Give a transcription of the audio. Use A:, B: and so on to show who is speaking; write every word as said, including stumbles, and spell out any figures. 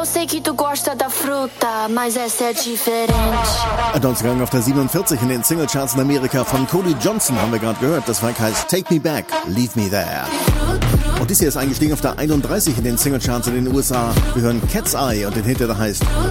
A: Eu sei que tu gosta da fruta, mas essa é diferente.
B: Adolfs Gang auf der siebenundvierzig in den Singlecharts in Amerika. Von Cody Johnson haben wir gerade gehört. Das Werk heißt Take Me Back, Leave Me There. Und dies hier ist eingestiegen auf der einunddreißig in den Singlecharts in den U S A. Wir hören Cat's Eye und den Hit, der heißt